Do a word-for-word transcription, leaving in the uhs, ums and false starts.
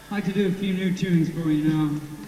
I'd like to do a few new tunes for you now.